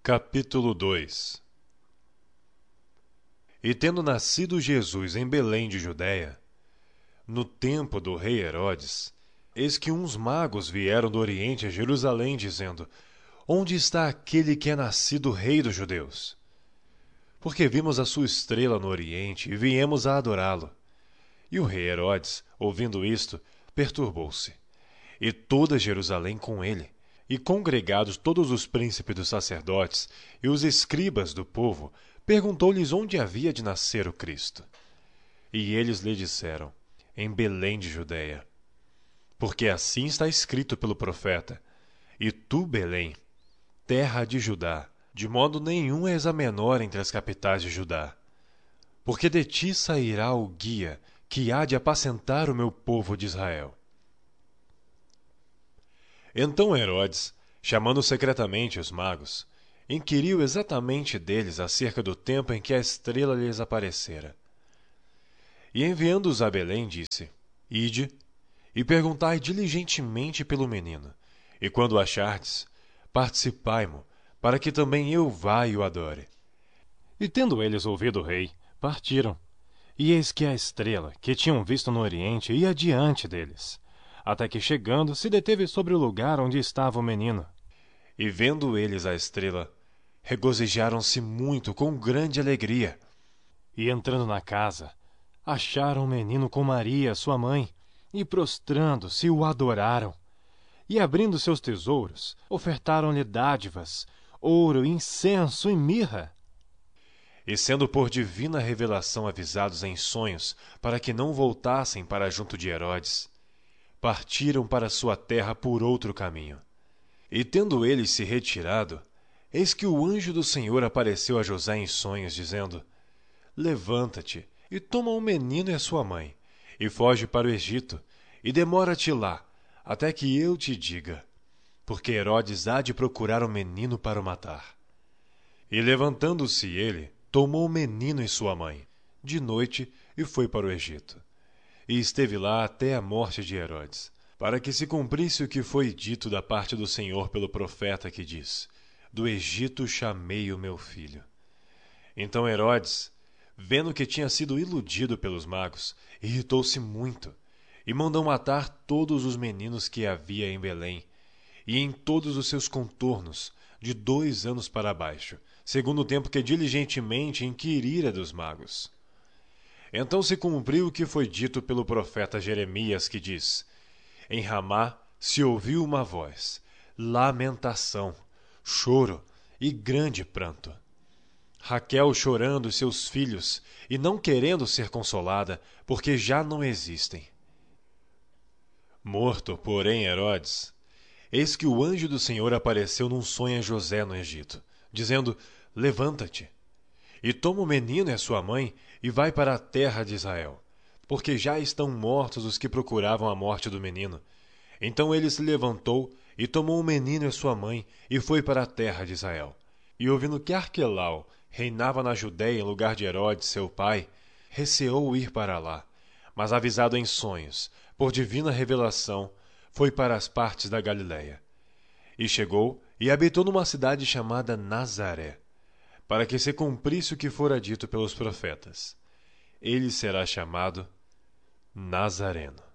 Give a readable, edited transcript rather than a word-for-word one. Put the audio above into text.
Capítulo 2. E tendo nascido Jesus em Belém de Judéia, no tempo do rei Herodes, eis que uns magos vieram do Oriente a Jerusalém, dizendo: Onde está aquele que é nascido rei dos judeus? Porque vimos a sua estrela no Oriente e viemos a adorá-lo. E o rei Herodes, ouvindo isto, perturbou-se, e toda Jerusalém com ele. E congregados todos os príncipes dos sacerdotes e os escribas do povo, perguntou-lhes onde havia de nascer o Cristo. E eles lhe disseram: em Belém de Judéia. Porque assim está escrito pelo profeta: E tu, Belém, terra de Judá, de modo nenhum és a menor entre as capitais de Judá. Porque de ti sairá o guia que há de apacentar o meu povo de Israel. Então Herodes, chamando secretamente os magos, inquiriu exatamente deles acerca do tempo em que a estrela lhes aparecera. E enviando-os a Belém, disse: Ide, e perguntai diligentemente pelo menino, e quando o achardes, participai-mo, para que também eu vá e o adore. E tendo eles ouvido o rei, partiram. E eis que a estrela, que tinham visto no oriente, ia diante deles, até que, chegando, se deteve sobre o lugar onde estava o menino. E vendo eles a estrela, regozijaram-se muito com grande alegria. E entrando na casa, acharam o menino com Maria, sua mãe, e prostrando-se o adoraram. E abrindo seus tesouros, ofertaram-lhe dádivas, ouro, incenso e mirra. E sendo por divina revelação avisados em sonhos, para que não voltassem para junto de Herodes, partiram para sua terra por outro caminho. E tendo eles se retirado, eis que o anjo do Senhor apareceu a José em sonhos, dizendo: Levanta-te, e toma o menino e a sua mãe, e foge para o Egito, e demora-te lá, até que eu te diga, porque Herodes há de procurar o menino para o matar. E levantando-se ele, tomou o menino e sua mãe, de noite, e foi para o Egito. E esteve lá até a morte de Herodes, para que se cumprisse o que foi dito da parte do Senhor pelo profeta que diz: Do Egito chamei o meu filho. Então Herodes, vendo que tinha sido iludido pelos magos, irritou-se muito, e mandou matar todos os meninos que havia em Belém, e em todos os seus contornos, de 2 anos para baixo, segundo o tempo que diligentemente inquirira dos magos. Então se cumpriu o que foi dito pelo profeta Jeremias, que diz: Em Ramá se ouviu uma voz, lamentação, choro e grande pranto. Raquel chorando seus filhos e não querendo ser consolada, porque já não existem. Morto, porém, Herodes, eis que o anjo do Senhor apareceu num sonho a José no Egito, dizendo: Levanta-te, e toma o menino e a sua mãe, e vai para a terra de Israel, porque já estão mortos os que procuravam a morte do menino. Então ele se levantou, e tomou o menino e a sua mãe, e foi para a terra de Israel. E ouvindo que Arquelau reinava na Judéia em lugar de Herodes, seu pai, receou ir para lá, mas avisado em sonhos, por divina revelação, foi para as partes da Galiléia. E chegou e habitou numa cidade chamada Nazaré, para que se cumprisse o que fora dito pelos profetas: ele será chamado Nazareno.